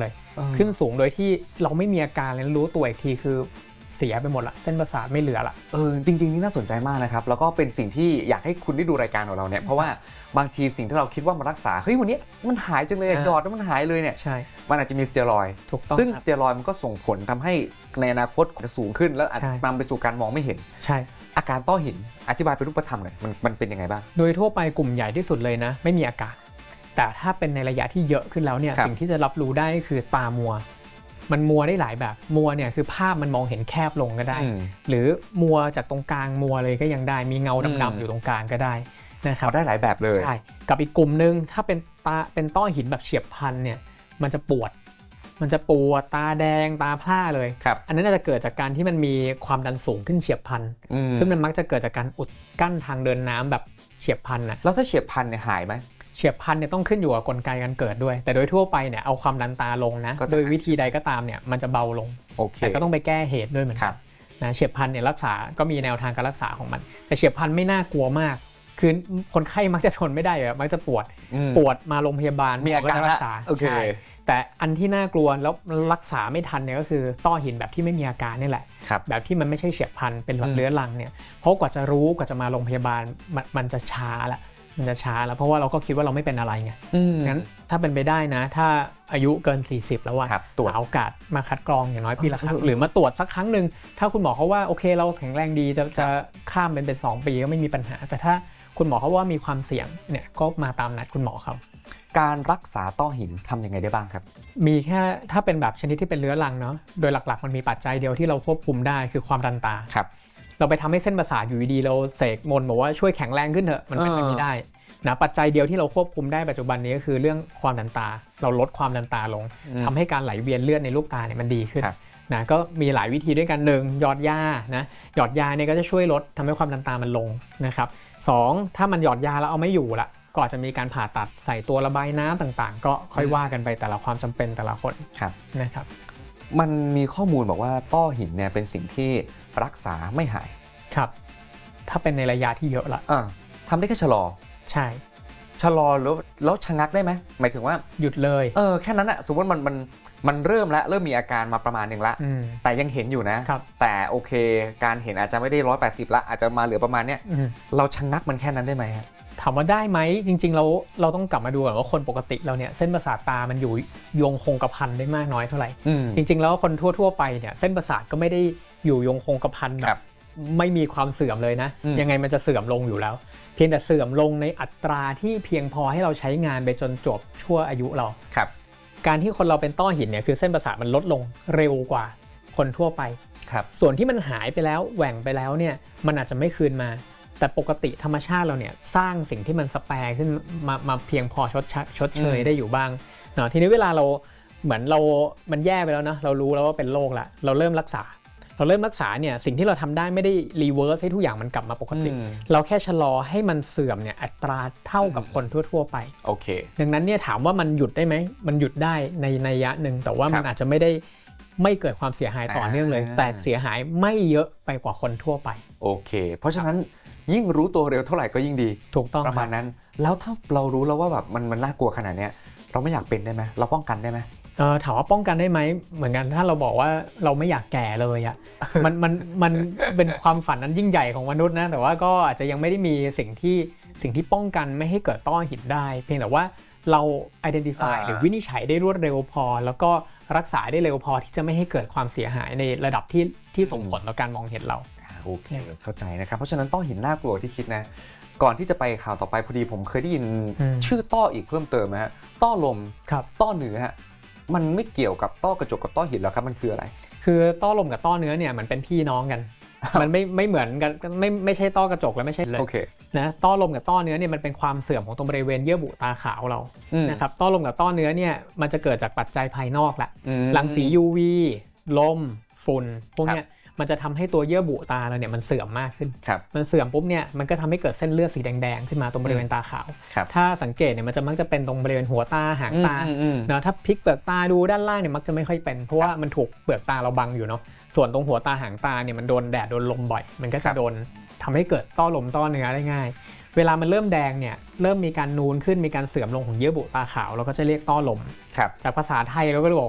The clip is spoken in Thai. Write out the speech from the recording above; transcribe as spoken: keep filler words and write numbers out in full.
เลยขึ้นสูงโดยที่เราไม่มีอาการเลยรู้ตัวอีกทีคือเสียไปหมดละเส้นประสาทไม่เหลือละเออจริงๆนี่น่าสนใจมากนะครับแล้วก็เป็นสิ่งที่อยากให้คุณได้ดูรายการของเราเนี่ยเพราะว่าบางทีสิ่งที่เราคิดว่ามันรักษาเฮ้ยวันนี้มันหายจังเลยหยอดแล้วมันหายเลยเนี่ยใช่มันอาจจะมีสเตียรอยด์ซึ่งสเตียรอยด์มันก็ส่งผลทำให้ในอนาคตจะสูงขึ้นแล้วอาจจะนำไปสู่การมองไม่เห็นใช่อาการต้อหินอธิบายเป็นรูปธรรมหน่อยมันมันเป็นยังไงบ้างโดยทั่วไปกลุ่มใหญ่ที่สุดเลยนะไม่มีอาการแต่ถ้าเป็นในระยะที่เยอะขึ้นแล้วเนี่ยสิ่งที่จะรับรู้ได้คือตามัวมันมัวได้หลายแบบมัวเนี่ยคือภาพมันมองเห็นแคบลงก็ได้หรือมัวจากตรงกลางมัวเลยก็ยังได้มีเงาดำๆอยู่ตรงกลางก็ได้นะครับได้หลายแบบเลยใช่กับอีกกลุ่มนึงถ้าเป็นตาเป็นต้อหินแบบเฉียบพลันเนี่ยมันจะปวดมันจะปวดตาแดงตาพร่าเลยอันนั้นจะเกิดจากการที่มันมีความดันสูงขึ้นเฉียบพลันซึ่งมันมักจะเกิดจากการอุดกั้นทางเดินน้ำแบบเฉียบพลันนะแล้วถ้าเฉียบพลันเนี่ยหายไหมเฉียบพลันเนี่ยต้องขึ้นอยู่กับกลไกการเกิดด้วยแต่โดยทั่วไปเนี่ยเอาความดันตาลงนะโดยวิธีใดก็ตามเนี่ยมันจะเบาลงแต่ก็ต้องไปแก้เหตุด้วยเหมือนกันนะเฉียบพลันเนี่ยรักษาก็มีแนวทางการรักษาของมันแต่เฉียบพลันไม่น่ากลัวมากคือคนไข้มักจะทนไม่ได้อะมักจะปวดปวดมาโรงพยาบาลมีอาการรักษาใช่แต่อันที่น่ากลัวแล้วรักษาไม่ทันเนี่ยก็คือต้อหินแบบที่ไม่มีอาการนี่แหละแบบที่มันไม่ใช่เฉียบพลันเป็นแบบเรื้อรังเนี่ยเพราะกว่าจะรู้กว่าจะมาโรงพยาบาลมันจะช้าละมันจะช้าแล้วเพราะว่าเราก็คิดว่าเราไม่เป็นอะไรไงงั้นถ้าเป็นไปได้นะถ้าอายุเกินสี่สิบแล้วว่าตรวจโอกาสมาคัดกรองอย่างน้อยปีละครั้งหรือมาตรวจสักครั้งหนึ่งถ้าคุณหมอเขาว่าโอเคเราแข็งแรงดีจะจะข้ามเป็นเป็นสองปีก็ไม่มีปัญหาแต่ถ้าคุณหมอเขาว่ามีความเสี่ยงเนี่ยก็มาตามนัดคุณหมอครับการรักษาต้อหินทำยังไงได้บ้างครับมีแค่ถ้าเป็นแบบชนิดที่เป็นเรื้อรังเนาะโดยหลักๆมันมีปัจจัยเดียวที่เราควบคุมได้คือความดันตาครับเราไปทำให้เส้นประสาทอยู่ดีเราเสกมนต์บอกว่าช่วยแข็งแรงขึ้นเถอะมันเป็นไปไม่ได้นะปัจจัยเดียวที่เราควบคุมได้ปัจจุบันนี้ก็คือเรื่องความดันตาเราลดความดันตาลงทำให้การไหลเวียนเลือดในลูกตาเนี่ยมันดีขึ้นนะก็มีหลายวิธีด้วยกันหนึ่งหยอดยานะหยอดยาเนี่ยก็จะช่วยลดทำให้ความดันตามันลงนะครับสองถ้ามันหยอดยาแล้วเอาไม่อยู่ละก็อาจจะมีการผ่าตัดใส่ตัวระบายน้ำต่างๆก็ค่อยว่ากันไปแต่ละความจำเป็นแต่ละคนนะครับมันมีข้อมูลบอกว่าต้อหินเนี่ยเป็นสิ่งที่รักษาไม่หายครับถ้าเป็นในระยะที่เยอะละทำได้แค่ชะลอใช่ชะลอแล้วแล้วชะงักได้ไหมหมายถึงว่าหยุดเลยเออแค่นั้นอะสมมติมันมันมันเริ่มแล้วเริ่มมีอาการมาประมาณหนึ่งละแต่ยังเห็นอยู่นะแต่โอเคการเห็นอาจจะไม่ได้ร้อยแปดสิบละอาจจะมาเหลือประมาณเนี้ยเราชะงักมันแค่นั้นได้ไหมถามว่าได้ไหมจริงๆเราเราต้องกลับมาดูก่อนว่าคนปกติเราเนี่ยเส้นประสาทตามันอยู่โยงคงกระพันได้มากน้อยเท่าไหร่จริงๆแล้วคนทั่วๆไปเนี่ยเส้นประสาทก็ไม่ได้อยู่โยงคงกระพันแบบไม่มีความเสื่อมเลยนะยังไงมันจะเสื่อมลงอยู่แล้วเพียงแต่เสื่อมลงในอัตราที่เพียงพอให้เราใช้งานไปจนจบชั่วอายุเราครับการที่คนเราเป็นต้อหินเนี่ยคือเส้นประสาทมันลดลงเร็วกว่าคนทั่วไปครับส่วนที่มันหายไปแล้วแหว่งไปแล้วเนี่ยมันอาจจะไม่คืนมาแต่ปกติธรรมชาติเราเนี่ยสร้างสิ่งที่มันสแปร์ขึ้นมามาเพียงพอชดชดเชยได้อยู่บ้างเนาะทีนี้เวลาเราเหมือนเรามันแย่ไปแล้วนะเรารู้แล้วว่าเป็นโรคละเราเริ่มรักษาเราเริ่มรักษาเนี่ยสิ่งที่เราทำได้ไม่ได้รีเวิร์สให้ทุกอย่างมันกลับมาปกติเราแค่ชะลอให้มันเสื่อมเนี่ยอัตราเท่ากับคนทั่วๆไปโอเคดังนั้นเนี่ยถามว่ามันหยุดได้ไหมมันหยุดได้ในนัยยะหนึ่งแต่ว่ามันอาจจะไม่ได้ไม่เกิดความเสียหายต่อเนื่องเลยแต่เสียหายไม่เยอะไปกว่าคนทั่วไปโอเคเพราะฉะนั้นยิ่งรู้ตัวเร็วเท่าไหร่ก็ยิ่งดีถูกต้องประมาณนั้นแล้วถ้าเรารู้แล้วว่าแบบมันมันน่ากลัวขนาดนี้เราไม่อยากเป็นได้ไหมเราป้องกันได้ไหมเออถามว่าป้องกันได้ไหมเหมือนกันถ้าเราบอกว่าเราไม่อยากแก่เลยอ่ะ มันมันมันเป็นความฝันนั้นยิ่งใหญ่ของมนุษย์นะแต่ว่าก็อาจจะยังไม่ได้มีสิ่งที่สิ่งที่ป้องกันไม่ให้เกิดต้อหินได้เพียงแต่ว่าเรา identify หรือวินิจฉัยได้รวดเร็วพอแล้วก็รักษาได้เร็วพอที่จะไม่ให้เกิดความเสียหายในระดับที่ที่ส่งผลต่อการมองเห็นเราโอเคเข้าใจนะครับเพราะฉะนั้นต้อหินน่ากลัวที่คิดนะก่อนที่จะไปข่าวต่อไปพอดีผมเคยได้ยินชื่อต้ออีกเพิ่มเติมนะฮะต้อลมต้อเนื้อมันไม่เกี่ยวกับต้อกระจกกับต้อหินแล้วครับมันคืออะไรคือต้อลมกับต้อเนื้อเนี่ยมันเป็นพี่น้องกัน มันไม่ไม่เหมือนกันไม่ไม่ใช่ต้อกระจกและไม่ใช่เลย okay. นะต้อลมกับต้อเนื้อเนี่ยมันเป็นความเสื่อมของตรงบริเวณเยื่อบุตาขาวเรานะครับต้อลมกับต้อเนื้อเนี่ยมันจะเกิดจากปัจจัยภายนอกแหละรังสี ยู วี ลมฝุ่นพวกเนี้ยมันจะทำให้ตัวเยื่อบุตาเราเนี่ยมันเสื่อมมากขึ้นมันเสื่อมปุ๊บเนี่ยมันก็ทำให้เกิดเส้นเลือดสีแดงๆขึ้นมาตรงบริเวณตาขาวถ้าสังเกตเนี่ยมันจะมักจะเป็นตรงบริเวณหัวตาหางตาเนาะถ้าพลิกเปลือกตาดูด้านล่างเนี่ยมักจะไม่ค่อยเป็นเพราะว่ามันถูกเปลือกตาเราบังอยู่เนาะส่วนตรงหัวตาหางตาเนี่ยมันโดนแดดโดนลมบ่อยมันก็จะโดนทำให้เกิดต้อลมต้อเนื้อได้ง่ายเวลามันเริ่มแดงเนี่ยเริ่มมีการนูนขึ้นมีการเสื่อมลงของเยื่อบุตาขาวเราก็จะเรียกต้อลมจากภาษาไทยเราก็เรียก